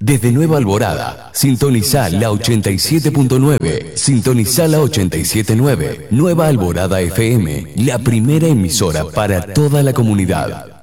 Desde Nueva Alborada, sintoniza la 87.9, sintoniza la 87.9, Nueva Alborada FM, la primera emisora para toda la comunidad.